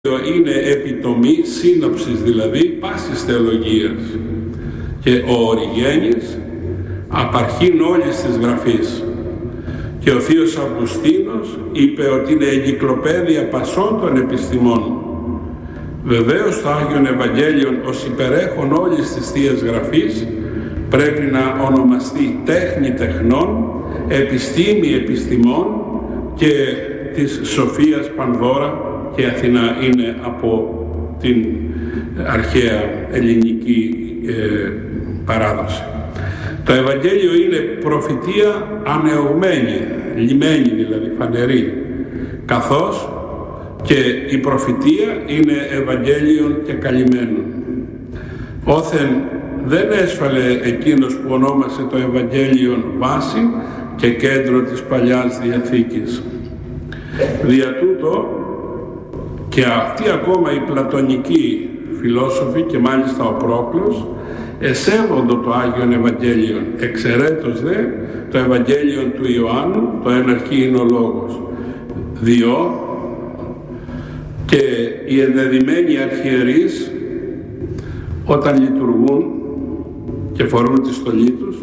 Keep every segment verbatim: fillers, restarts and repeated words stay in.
είναι επιτομή, σύνοψης δηλαδή, πάσης θεολογίας. Και ο Οριγένης απαρχήν όλης της γραφής. Και ο Θείος Αυγουστίνος είπε ότι είναι εγκυκλοπαίδεια πασών των επιστημών. Βεβαίως το Άγιον Ευαγγέλιον ως υπερέχον όλης της Θείας Γραφής πρέπει να ονομαστεί τέχνη τεχνών, επιστήμη επιστημών και της σοφίας πανδώρα, και Αθηνά είναι από την αρχαία ελληνική ε, παράδοση. Το Ευαγγέλιο είναι προφητεία ανεωγμένη, λιμένη δηλαδή, φανερή, καθώς και η προφητεία είναι Ευαγγέλιον και καλυμμένον. Όθεν δεν έσφαλε εκείνος που ονόμασε το Ευαγγέλιον βάση και κέντρο της Παλιάς Διαθήκης. Δια τούτο και αυτοί ακόμα οι πλατωνικοί φιλόσοφοι, και μάλιστα ο Πρόκλος, εσέβοντο το Άγιον Ευαγγέλιον, εξαιρέτως δε το Ευαγγέλιον του Ιωάννου, το εν αρχή είναι ο Λόγος, διό και οι ενδεδειμένοι αρχιερείς όταν λειτουργούν και φορούν τη στολή τους,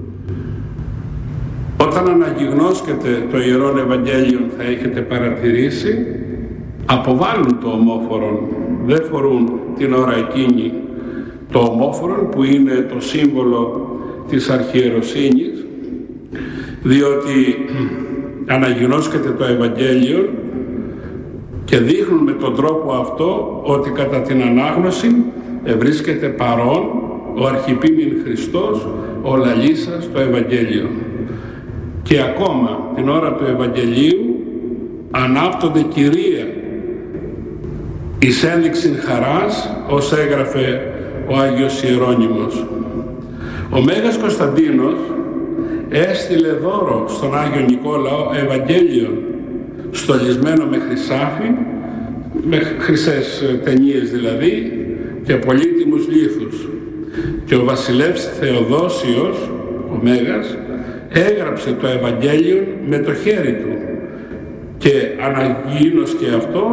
όταν αναγιγνώσκεται το Ιερόν Ευαγγέλιον, θα έχετε παρατηρήσει, αποβάλλουν το ομόφορον, δεν φορούν την ώρα εκείνη το ομόφορον που είναι το σύμβολο της αρχιεροσύνης, διότι αναγινώσκεται το Ευαγγέλιο και δείχνουν με τον τρόπο αυτό ότι κατά την ανάγνωση βρίσκεται παρόν ο αρχιεπίμην Χριστός, ο λαλήσας το Ευαγγέλιο. Και ακόμα την ώρα του Ευαγγελίου ανάπτονται κυρία εις ένδειξην χαράς, ως έγραφε ο Άγιος Ιερώνυμος. Ο Μέγας Κωνσταντίνος έστειλε δώρο στον Άγιο Νικόλαο Ευαγγέλιον, στολισμένο με χρυσάφι, με χρυσές ταινίες δηλαδή, και πολύτιμους λίθους. Και ο βασιλεύς Θεοδόσιος, ο Μέγας, έγραψε το Ευαγγέλιον με το χέρι του και αναγίνος και αυτό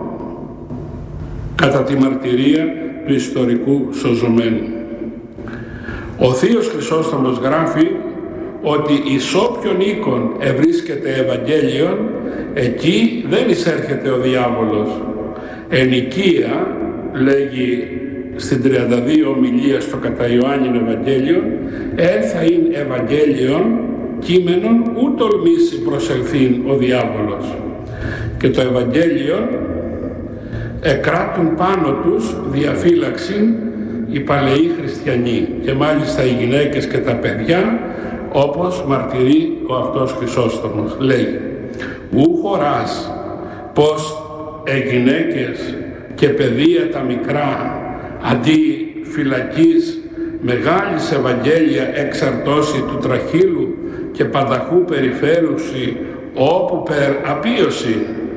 κατά τη μαρτυρία του ιστορικού σωζωμένου. Ο Θείος Χρυσόστομος γράφει ότι εις όποιον οίκον ευρίσκεται Ευαγγέλιον, εκεί δεν εισέρχεται ο διάβολος. Εν οικία, λέγει στην τριάντα δύο ομιλία στο κατά Ιωάννην Ευαγγέλιον, «Εν θα είναι Ευαγγέλιον κείμενον ου τολμήσει προσελθήν ο διάβολος». Και το Ευαγγέλιον εκράτουν πάνω τους διαφύλαξη οι παλαιοί χριστιανοί, και μάλιστα οι γυναίκες και τα παιδιά, όπως μαρτυρεί ο αυτός Χρυσόστομος. Λέει, «Ου χωράς πως ε γυναίκες και παιδεία τα μικρά, αντί φυλακής μεγάλης Ευαγγέλια εξαρτώσει του τραχύλου και πανταχού περιφέρουση όπου περ απίωση».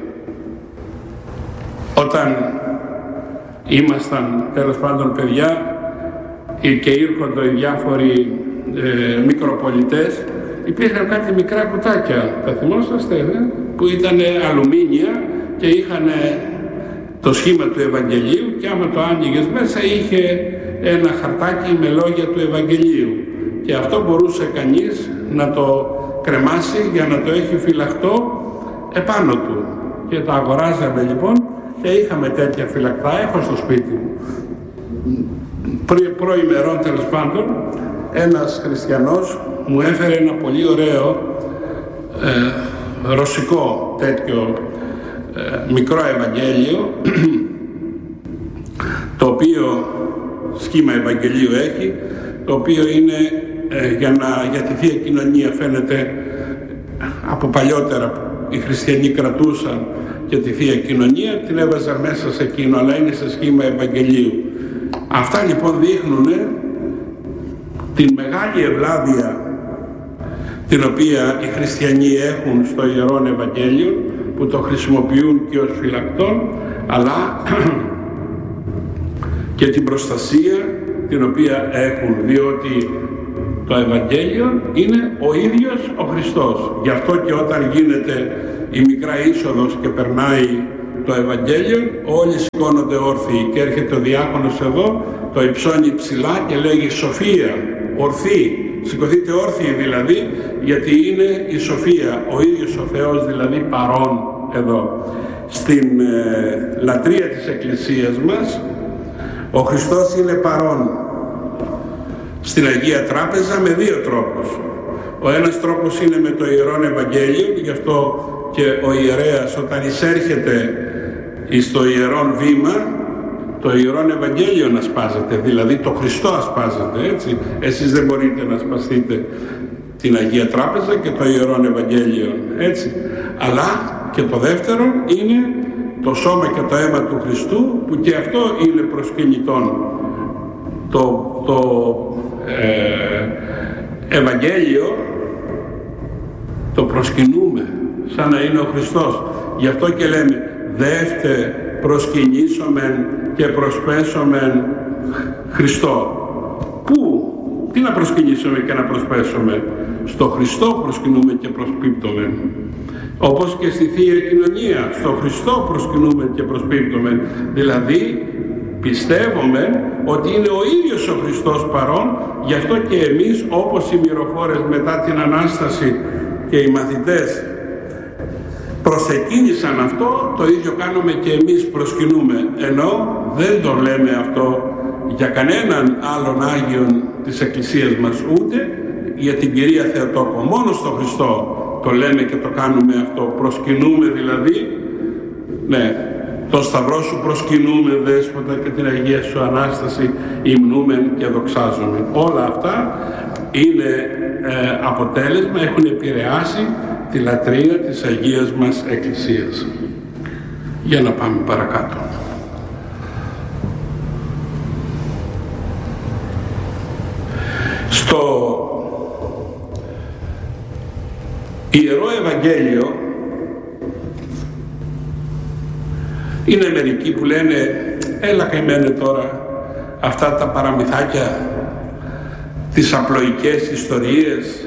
Όταν ήμασταν τέλος πάντων παιδιά και ήρχονται οι διάφοροι ε, μικροπολιτές, υπήρχαν κάτι μικρά κουτάκια, τα θυμόσαστε, ε, που ήταν αλουμίνια και είχαν το σχήμα του Ευαγγελίου, και άμα το άνοιγες μέσα είχε ένα χαρτάκι με λόγια του Ευαγγελίου, και αυτό μπορούσε κανείς να το κρεμάσει για να το έχει φυλαχτό επάνω του. Και τα αγοράζαμε λοιπόν και είχαμε τέτοια φυλακτά, έχω στο σπίτι μου. Προ, προημερών τέλος πάντων, ένας χριστιανός μου έφερε ένα πολύ ωραίο ε, ρωσικό τέτοιο ε, μικρό Ευαγγέλιο, το οποίο σχήμα Ευαγγελίου έχει, το οποίο είναι ε, για, να, για τη Θεία Κοινωνία, φαίνεται από παλιότερα οι χριστιανοί κρατούσαν και τη Θεία Κοινωνία, την έβαζαν μέσα σε εκείνο, αλλά είναι σε σχήμα Ευαγγελίου. Αυτά λοιπόν δείχνουν την μεγάλη ευλάβεια την οποία οι χριστιανοί έχουν στο Ιερόν Ευαγγέλιο, που το χρησιμοποιούν και ως φυλακτόν, αλλά και την προστασία την οποία έχουν, διότι το Ευαγγέλιο είναι ο ίδιος ο Χριστός. Γι' αυτό και όταν γίνεται η μικρά είσοδος και περνάει το Ευαγγέλιο, όλοι σηκώνονται όρθιοι και έρχεται ο διάκονος εδώ, το υψώνει ψηλά και λέγει Σοφία, ορθή, σηκωθείτε όρθιοι δηλαδή, γιατί είναι η Σοφία, ο ίδιος ο Θεός δηλαδή παρών εδώ. Στην ε, λατρεία της Εκκλησίας μας ο Χριστός είναι παρών στην Αγία Τράπεζα με δύο τρόπους. Ο ένας τρόπος είναι με το Ιερόν Ευαγγέλιο, γι' αυτό και ο ιερέας όταν εισέρχεται στο Ιερόν Βήμα, το Ιερόν Ευαγγέλιο να σπάζετε, δηλαδή το Χριστό ασπάζετε, έτσι. Εσείς δεν μπορείτε να σπαστείτε την Αγία Τράπεζα και το Ιερόν Ευαγγέλιο, έτσι. Αλλά και το δεύτερο είναι το σώμα και το αίμα του Χριστού, που και αυτό είναι προσκυνητόν. Το, το ε, Ευαγγέλιο το προσκυνούμε σαν να είναι ο Χριστός. Γι' αυτό και λέμε δεύτε προσκυνήσομεν και προσπέσομεν Χριστό. Πού, τι να προσκυνήσουμε και να προσπέσουμε? Στο Χριστό προσκυνούμε και προσπίπτομεν. Όπως και στη Θεία Κοινωνία, στο Χριστό προσκυνούμε και προσπίπτομεν. Δηλαδή πιστεύουμε ότι είναι ο ίδιος ο Χριστός παρών, γι' αυτό και εμείς, όπως οι μυροφόρες μετά την Ανάσταση και οι μαθητές προσεκίνησαν αυτό, το ίδιο κάνουμε και εμείς, προσκυνούμε, ενώ δεν το λέμε αυτό για κανέναν άλλον Άγιον της Εκκλησίας μας, ούτε για την Κυρία Θεοτόκο, μόνο στο Χριστό το λέμε και το κάνουμε αυτό, προσκυνούμε δηλαδή, ναι, το Σταυρό σου προσκυνούμε Δέσποτα και την Αγία σου Ανάσταση υμνούμεν και δοξάζομαι. Όλα αυτά είναι ε, αποτέλεσμα, έχουν επηρεάσει τη λατρεία της Αγίας μας Εκκλησίας. Για να πάμε παρακάτω. Στο Ιερό Ευαγγέλιο είναι μερικοί που λένε έλα καημένε τώρα αυτά τα παραμυθάκια, τις απλοϊκές ιστορίες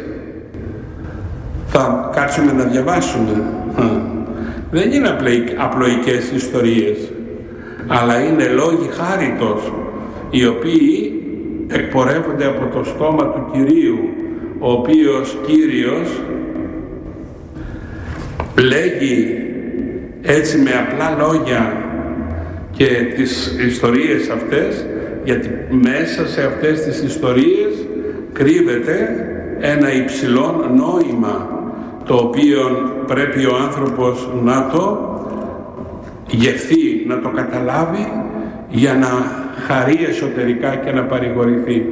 θα κάτσουμε να διαβάσουμε. Δεν είναι απλοϊκές ιστορίες, αλλά είναι λόγοι χάριτος, οι οποίοι εκπορεύονται από το στόμα του Κυρίου, ο οποίος Κύριος λέγει έτσι με απλά λόγια και τις ιστορίες αυτές, γιατί μέσα σε αυτές τις ιστορίες κρύβεται ένα υψηλό νόημα, το οποίο πρέπει ο άνθρωπος να το γευθεί, να το καταλάβει για να χαρεί εσωτερικά και να παρηγορηθεί.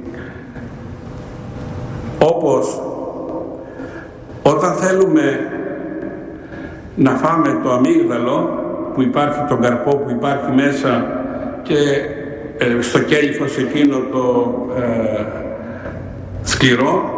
Όπως όταν θέλουμε να φάμε το αμύγδαλο που υπάρχει, τον καρπό που υπάρχει μέσα και ε, στο κέλυφος εκείνο το ε, σκληρό,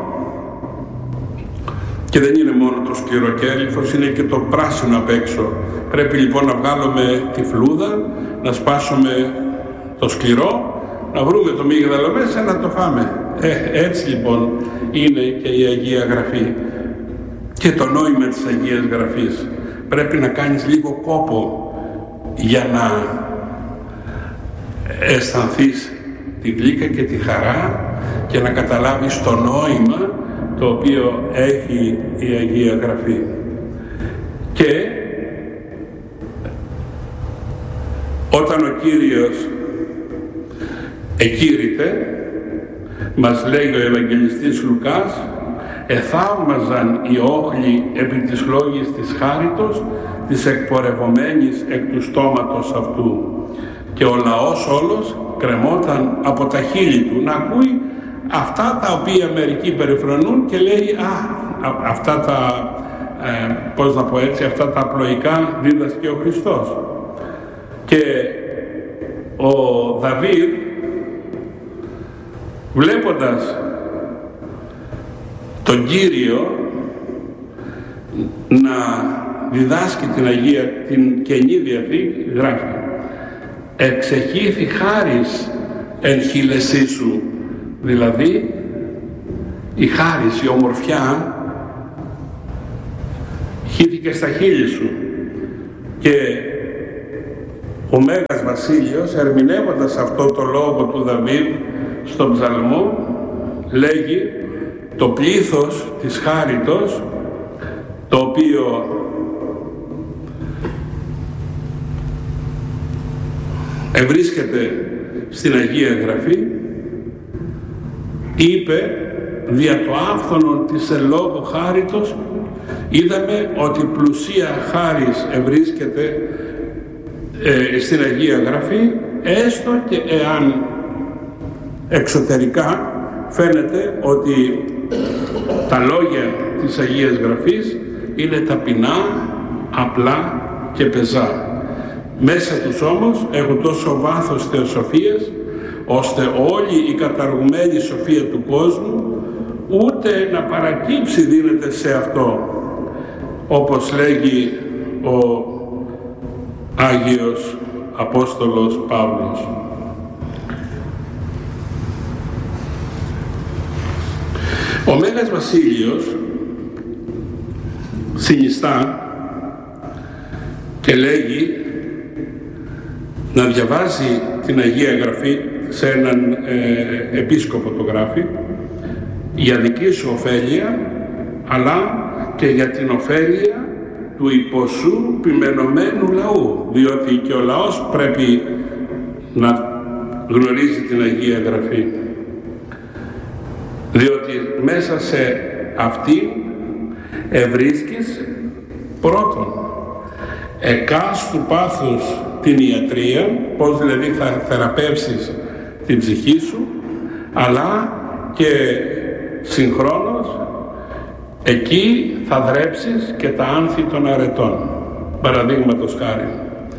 και δεν είναι μόνο το σκληρό κέλυφος, είναι και το πράσινο απ' έξω. Πρέπει λοιπόν να βγάλουμε τη φλούδα, να σπάσουμε το σκληρό, να βρούμε το μύγδαλο μέσα, να το φάμε. Ε, έτσι λοιπόν είναι και η Αγία Γραφή και το νόημα της Αγίας Γραφής. Πρέπει να κάνεις λίγο κόπο για να αισθανθείς τη γλύκα και τη χαρά και να καταλάβεις το νόημα το οποίο έχει η Αγία Γραφή. Και όταν ο Κύριος εκήρυτε, μας λέει ο Ευαγγελιστής Λουκάς, εθαύμαζαν οι όχλοι επί της λόγης της χάριτος της εκπορευομένης εκ του στόματος αυτού, και ο λαός όλος κρεμόταν από τα χείλη του να ακούει αυτά τα οποία μερικοί περιφρονούν και λέει α, αυτά τα ε, πώς να πω έτσι, αυτά τα απλοϊκά δίδασκε ο Χριστός. Και ο Δαβίδ, βλέποντας τον Κύριο να διδάσκει την Αγία, την Καινή Διαθήκη, γράφει «Εξεχήθη χάρις εν χείλεσί σου», δηλαδή η χάρις, η ομορφιά χύθηκε στα χείλη σου. Και Ο Μέγας Βασίλειος, ερμηνεύοντας αυτό το λόγο του Δαβίδ στον ψαλμό, λέγει το πλήθος της χάριτος, το οποίο ευρίσκεται στην Αγία Γραφή, είπε δια το άφθονον της εν λόγω χάριτος. Είδαμε ότι πλουσία χάρις ευρίσκεται ε, στην Αγία Γραφή, έστω και εάν εξωτερικά φαίνεται ότι τα λόγια της Αγίας Γραφής είναι ταπεινά, απλά και πεζά. Μέσα τους όμως έχουν τόσο βάθος θεοσοφίας, ώστε όλη η καταργουμένη σοφία του κόσμου ούτε να παρακύψει δίνεται σε αυτό, όπως λέγει ο Άγιος Απόστολος Παύλος. Ο Μέγας Βασίλειος συνιστά και λέγει να διαβάζει την Αγία Γραφή σε έναν ε, επίσκοπο, το γράφει, για δική σου ωφέλεια, αλλά και για την ωφέλεια του υποσού ποιμενωμένου λαού, διότι και ο λαός πρέπει να γνωρίζει την Αγία Γραφή, διότι μέσα σε αυτή ευρίσκεις πρώτον εκάστου πάθους την ιατρία, πώς δηλαδή θα θεραπεύσεις την ψυχή σου, αλλά και συγχρόνως εκεί θα δρέψεις και τα άνθη των αρετών. Παραδείγματος χάρη,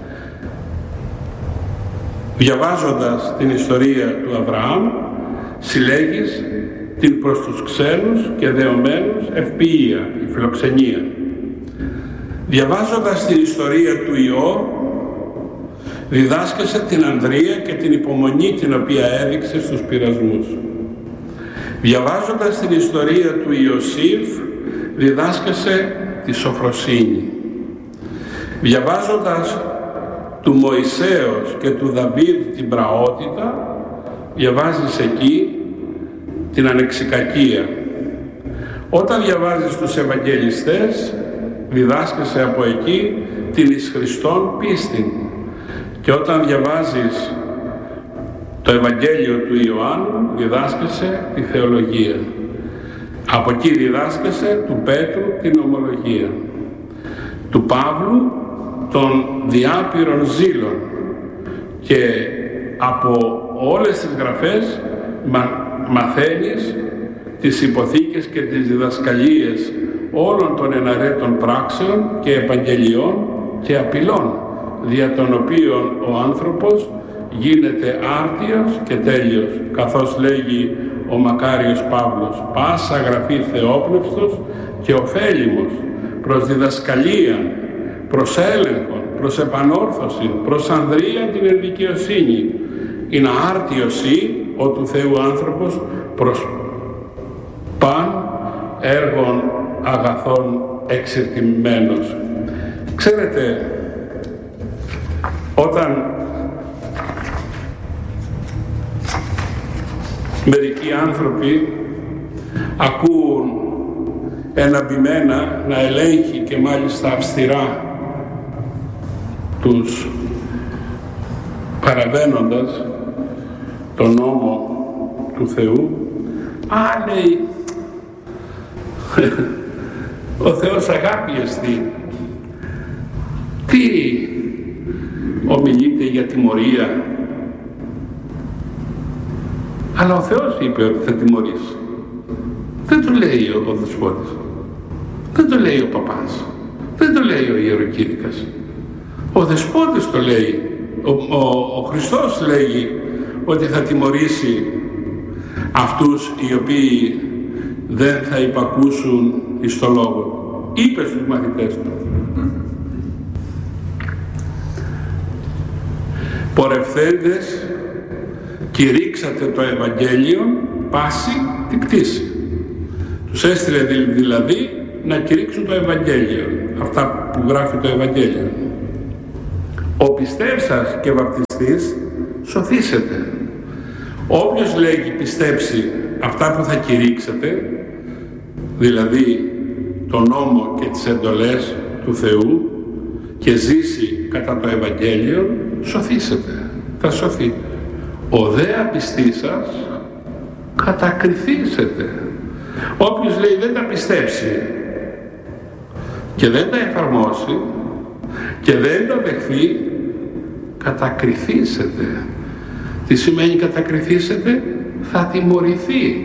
διαβάζοντας την ιστορία του Αβραάμ, συλλέγεις την προς τους ξένους και δεωμένους ευποιία, η φιλοξενία. Διαβάζοντας την ιστορία του Ιώβ, διδάσκεσαι την ανδρεία και την υπομονή την οποία έδειξε στους πειρασμούς. Διαβάζοντας την ιστορία του Ιωσήφ, διδάσκεσαι τη σοφροσύνη. Διαβάζοντας του Μωυσέως και του Δαβίδ την πραότητα, διαβάζεις εκεί την ανεξικακία. Όταν διαβάζεις τους Ευαγγελιστές, διδάσκεσαι από εκεί την εις Χριστόν πίστη. Και όταν διαβάζεις το Ευαγγέλιο του Ιωάννου, διδάσκεσαι τη θεολογία. Από εκεί διδάσκεσαι του Πέτρου την ομολογία, του Παύλου των διάπειρων ζήλων, και από όλες τις γραφές μα, μαθαίνεις τις υποθήκες και τις διδασκαλίες όλων των εναρέτων πράξεων και επαγγελιών και απειλών, δια των οποίων ο άνθρωπος γίνεται άρτιος και τέλειος, καθώς λέγει ο μακάριος Παύλος, πάσα γραφή θεόπνευστος και ωφέλιμος προς διδασκαλίαν, προς έλεγχον, προς επανόρθωση, προς ανδρείαν την ενδικαιοσύνη. Είναι άρτιος ή ο του Θεού άνθρωπος προς παν έργων αγαθών εξερτημμένος. Ξέρετε, όταν μερικοί άνθρωποι ακούν ένα ποιμένα να ελέγχει και μάλιστα αυστηρά τους παραβαίνοντας τον νόμο του Θεού, α, λέει, ο Θεός αγάπη εστί, τι ομιλείται για τιμωρία, αλλά ο Θεός είπε ότι θα τιμωρήσει. Δεν το λέει ο, ο Δεσπότης, δεν το λέει ο παπάς, δεν το λέει ο ιεροκήρυκας. Ο Δεσπότης το λέει, ο, ο, ο Χριστός λέγει ότι θα τιμωρήσει αυτούς οι οποίοι δεν θα υπακούσουν εις το λόγο. Είπε στους μαθητές του, πορευθέντες κηρύξατε το Ευαγγέλιο πάση την κτήση. Τους έστειλε δηλαδή να κηρύξουν το Ευαγγέλιο, αυτά που γράφει το Ευαγγέλιο. Ο πιστεύσας και βαπτιστής σωθήσετε. Όποιος λέγει πιστέψει αυτά που θα κηρύξετε, δηλαδή τον νόμο και τις εντολές του Θεού, και ζήσει κατά το Ευαγγέλιο, σωθήσετε, θα σωθεί. Ο δε απιστής σας κατακριθήσετε. Όποιος λέει δεν τα πιστέψει και δεν τα εφαρμόσει και δεν τα δεχθεί, κατακριθήσετε. Τι σημαίνει κατακριθήσετε? Θα τιμωρηθεί.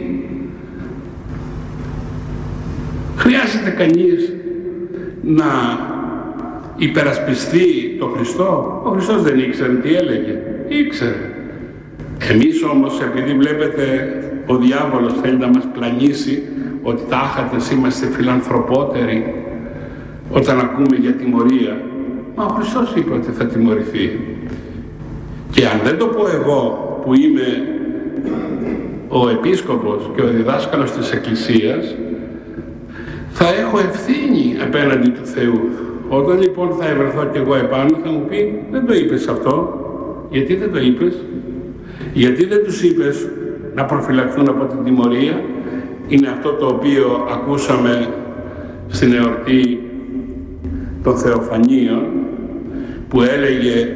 Χρειάζεται κανείς να υπερασπιστεί το Χριστό? Ο Χριστός δεν ήξερε τι έλεγε? Ήξερε. Εμείς όμως, επειδή βλέπετε ο διάβολος θέλει να μας πλανήσει ότι τάχατες είμαστε φιλανθρωπότεροι όταν ακούμε για τιμωρία, μα ο Χριστός είπε ότι θα τιμωρηθεί. Και αν δεν το πω εγώ που είμαι ο επίσκοπος και ο διδάσκαλος της Εκκλησίας, θα έχω ευθύνη απέναντι του Θεού. Όταν λοιπόν θα ευρεθώ κι εγώ επάνω, θα μου πει δεν το είπες αυτό. Γιατί δεν το είπες? Γιατί δεν τους είπες να προφυλαχθούν από την τιμωρία? Είναι αυτό το οποίο ακούσαμε στην εορτή των Θεοφανίων, που έλεγε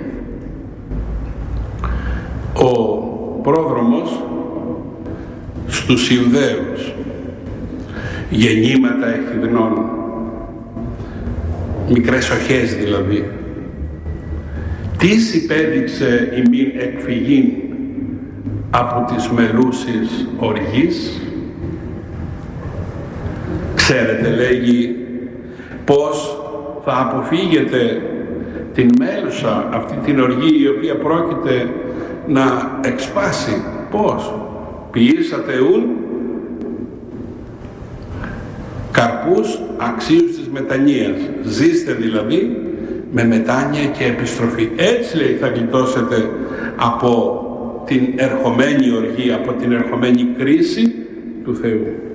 ο πρόδρομος στους Ιουδαίους, γεννήματα εχιδνών, μικρές οχές δηλαδή. Τις υπέδειξε ημίν εκφυγήν από τις μελούσης οργής? Ξέρετε, λέγει, πώς θα αποφύγετε την μέλουσα, αυτή την οργή η οποία πρόκειται να εξπάσει? Πώς? Ποιήσατε ούν καρπούς αξίους της μετανοίας. Ζήστε δηλαδή με μετάνοια και επιστροφή. Έτσι, λέει, θα γλιτώσετε από την ερχομένη οργή, από την ερχομένη κρίση του Θεού.